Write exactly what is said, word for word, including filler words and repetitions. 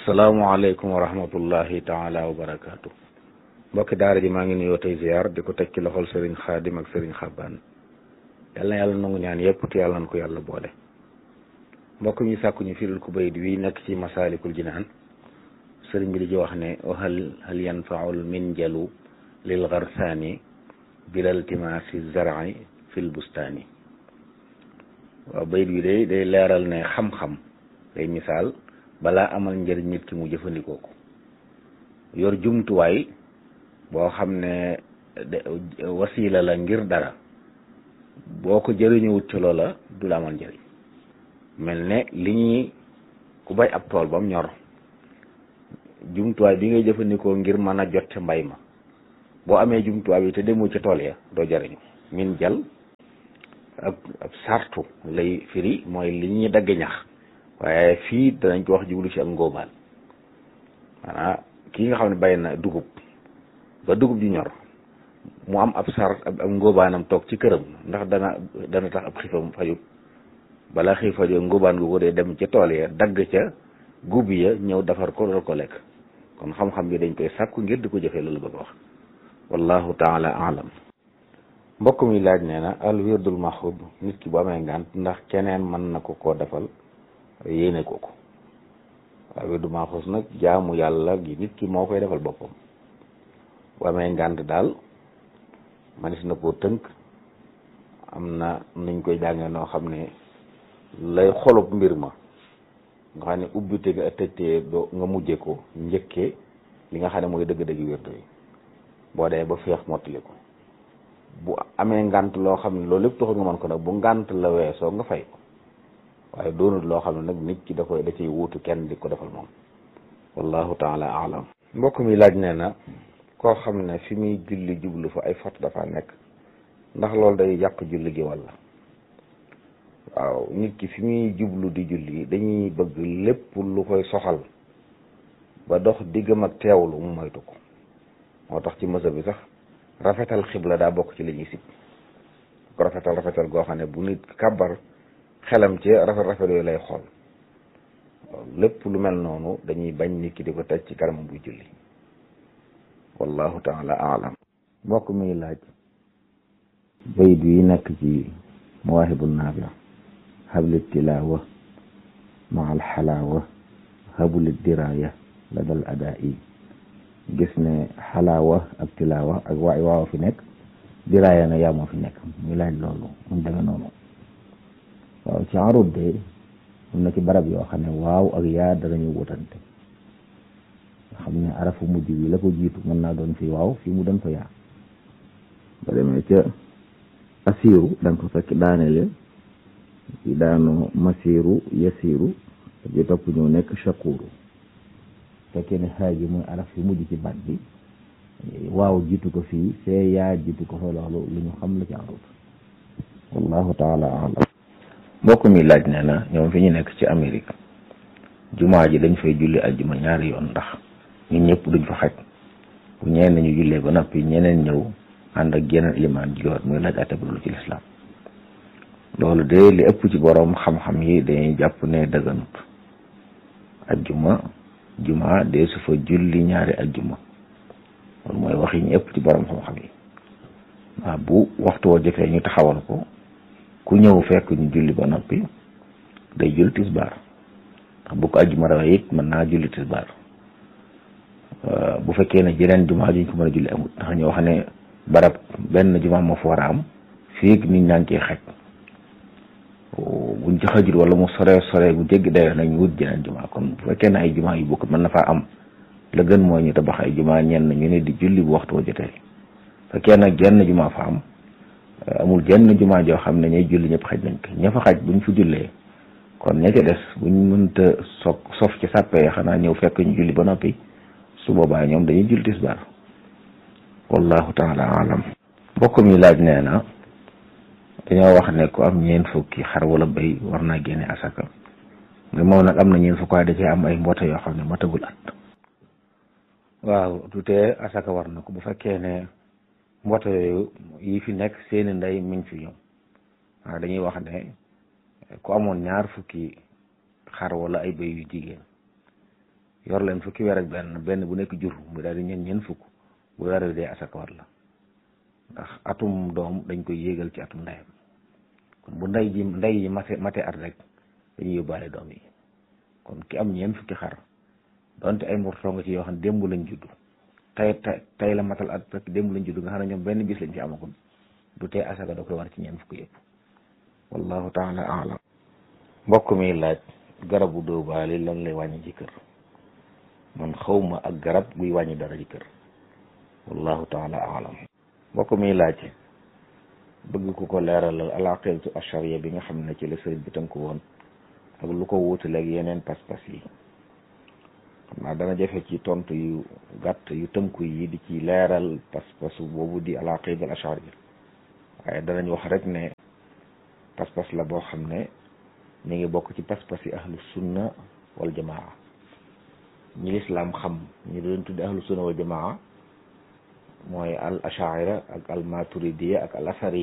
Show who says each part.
Speaker 1: asalaamaaleykum wa rahmatullahi taala wa barakaatu. mbokki daara ji maa ngi nuyoo tey ziar di ko teg ci loxol Serigne Khadim ak Serigne Xabbaan yal na yàlla nangu ñaan yëpp te yàlla na ko yàlla boole. mbokk ñu sàkku ñu firil ku bayit wi nekk ci masaalikul jinaan sëriñ bi di ci wax ne hal hal yanfaul minjalu lil garsaani bilal timaasi zar'i fil bustaani. waaw bayit wi day day leeral ne xam-xam day misaal balaa amal njëriñ nit ki mu jëfandikoo ko yor jumtuwaay boo xam ne wasiila la ngir dara boo ko jëriñuwut ci loola du la amal njëriñ mel ne li ñuy ku bay ab tool ba mu ñor jumtuwaay bi ngay jëfandikoo ngir mën a jot ca mbay ma boo amee jumtuwaay bi te demoo ca tool ya doo jëriñu. min jal ab ab sartu lay firi mooy li ñuy dagg ñax waaye fii danañ ko wax jublu ci ak ngóobaan maanaam kii nga xam ne bay na dugub ba dugub ji ñor mu am ab sar ab ngóobaanam toog ci këram ndax dana dana tax ab xiifam fajut balaa xiif fajut ngóobaan gu ko dee dem ca tool ya dagg ca gub ya ñëw defar ko doon ko lekk kon xam-xam bi dañ koy sàkku ngir di ko jëfee loolu bëgg wax wallahu taala alam. mbokk mi laaj nee na al wirdul maxuud nit ki bu amee ngànt ndax keneen mën na ko koo defal yéene ko ko waaw wirdu maxuus nag jaamu yàlla gi nit ki moo koy defal boppam bu amee ngànt daal manis na koo tënk am na nuñ koy jàngee noo xam ne lay xolub mbir ma nga xam ne ubbite nga tëjtee doo nga mujje ko njëkkee li nga xam ne mooy dëgg-dëgg wirdu yi boo dee ba feex mottali ko bu amee ngànt loo xam ne loolu lépp taxul nga mën ko nag bu ngànt la weesoo nga fay ko waaye doonut loo xam ne nag nit ki da koy da ciy wuutu kenn di ko defal moom wallahu taala alam. mbokk mi laaj nee na koo xam ne fi muy julli jublu fa ay fot dafa nekk ndax loolu day yàq julli gi walla. waaw nit ki fi muy jublu di julli dañuy bëgg lépp lu koy soxal ba dox diggam ak teewlu mu moytu ko moo tax ci mësa bi sax rafetal xibla daa bokk ci li ñuy sib ko rafetal rafetal goo xam ne bu nit kàbbar xelam ci rafet rafet yooyu lay xool lépp lu mel noonu dañuy bañ nit ki di ko teg ci kanam buy julli wallahu taala alam. mbokk mi laaj bayit yi nekk ci mawaahibu naafi habli tilaawa ma al xalaawa habli diraaya la dal adaa yi gis ne xalaawa ak tilaawa ak waay waaw fi nekk diraaya na yaa moo fi nekk muy laaj loolu mu demee noonu. waaw ci arut de am na ci barab yoo xam ne waaw ak yaa danañu wutante nga xam ne arafu mujj bi la ko jiitu mën naa doon fi waaw fii mu doon fa yaa ba demee ca asiiru da nga ko fekk daanele ci daanu masiiru yasiiru bi topp ñëw nekk shakuuru fekkee ne xaaji mooy araf fi mujj ci baat bi waaw jiitu ko fii fee yaa jiitu ko fa loolu lu ñu xam la ci arut wallahu taala alam. mbokk mi laaj nee na ñoom fi ñu nekk ci Amérique jumaa ji dañ fay julli aljuma ñaari yoon ndax ñun ñëpp duñ fa xaj bu ñeen nañu jullee ba noppi ñeneen ñëw ànd ak yeneen ilimaan jiwaat muy laaj àtte bu loolu ci lislaam. loolu de li ëpp ci boroom xam-xam yi dañuy jàpp ne dëgganut aljuma juma de su fa julli ñaari aljuma loolu mooy wax yi ñu ëpp ci boroom xam-xam yi waaw bu waxtu woo jotee ñu taxawal ko ku ñëw fekk ñu julli ba noppi day julli tisbaar ndax bu ko ajjuma rawee it mën naa julli tisbaar bu fekkee ne jeneen jumaa juñ ko mën a julli amut ndax ñoo xam ne barab benn jumaa moo fa war a am fii nit ñaa ngi ciy xaj buñ ci xajul wala mu sore sore bu jéggi dayoo nañ wut jeneen jumaa kon bu fekkee ne ay jumaa yu bokk mën na faa am la gën mooy ñu tabax ay jumaa ñenn ñu ne di julli bu waxtu wa jotee fekkee nag jenn jumaa fa am amul jenn jumaa joo xam ne ñay julli ñëpp xaj nañ ko ña fa xaj buñ fi jullee kon ña ca des buñ mënta soog sof ci sàppee xanaa ñëw fekk ñu julli ba noppi su boobaa ñoom dañuy julli tisbaar wallahu taala alam. mbokk mi laaj nee na dañoo wax ne ku am ñeent fukki xar wala béy war naa génne asaka nga moom nag am na ñeent fukk waaye da cee am ay mboota yoo xam ne matagul at. waaw du tee asaka war na ko bu fekkee ne mboote yooyu yi fi nekk seeni ndey mi ngi fi ñoom waaw dañuy wax ne ku amoon ñaar fukki xar wala ay bëy yu jigéen yor leen fukki weer ak benn benn bu nekk jur mu daal di ñeen ñeen fukk bu weer dee asaka war la ndax atum doom dañ koy yéegal ci atum ndeyam kon bu ndey ji ndey yi mate mate at rek dañuy yóbbaale doom yi kon ki am ñeen fukki xar donte ay mbortoo nga ci yoo xam ne démb lañ judd tey tey la matal at rek démb lañ judd nga xam ne ñoom benn bis lañ ci amagul du tee asaka da koy war ci ñeen fukki yëpp wallahu taala alam mbokk mi laaj garabu dóobaali lan lay wàññi ci kër man xawma ak garab guy wàññi dara ci kër wallahu taala alam mbokk mi laaj bëgg ku ko leeralal al aqidatu ashariya bi nga xam ne ci la sëriñ bi tënku woon ak lu ko wuutale ak yeneen pas-pas yi xam naa dana jafe ci tontu yu gàtt yu tënku yi di ci leeral pas-pasu boobu di al aqida al ashariya waaye danañ wax rek ne pas-pas la boo xam ne mi ngi bokk ci pas-pas yi ahlu sunna wal jamaa ñi lislaam xam ñi doon tudde ahlu sunna wal jamaa mooy al ashaira ak al maturidiya ak al asari